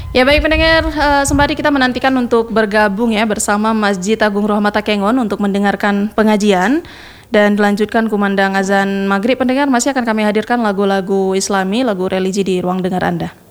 Ya baik pendengar, sembari kita menantikan untuk bergabung ya bersama Masjid Agung Rahmata Kengon untuk mendengarkan pengajian dan dilanjutkan kumandang azan maghrib. Pendengar, masih akan kami hadirkan lagu-lagu Islami, lagu religi di ruang dengar Anda.